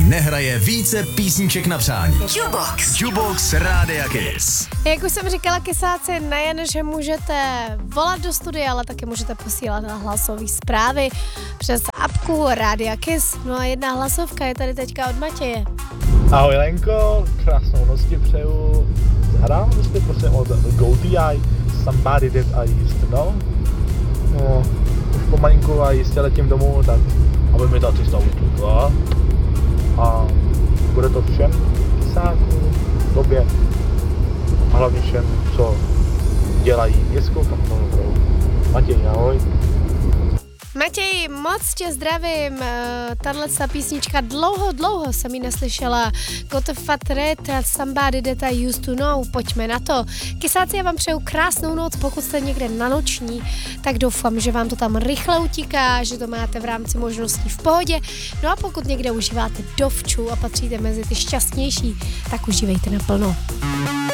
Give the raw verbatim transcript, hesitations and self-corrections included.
nehraje více písniček na přání. Jukebox. Jukebox Rádia Kiss. Jak už jsem říkala, kysáci, nejen, že můžete volat do studia, ale taky můžete posílat hlasové zprávy přes apku Rádia Kiss. No a jedna hlasovka je tady teďka od Matěje. Ahoj Lenko, krásnou noc ti přeju. Zahrám prostě prosím od GoTi, Somebody That I Used To Know. No, už pomalinku a jistě letím domů, tak aby mi ta cesta utlukla. A bude to všem kysákům, tobě a hlavně všem, co dělají městskou kontrolu. Matěj, ahoj. Matěj, moc tě zdravím. Tato písnička dlouho, dlouho jsem ji neslyšela. Got a Fat Red, Somebody That I Used To Know. Pojďme na to. Kysáci, já vám přeju krásnou noc, pokud jste někde na noční, tak doufám, že vám to tam rychle utíká, že to máte v rámci možností v pohodě. No a pokud někde užíváte dovču a patříte mezi ty šťastnější, tak užívejte naplno.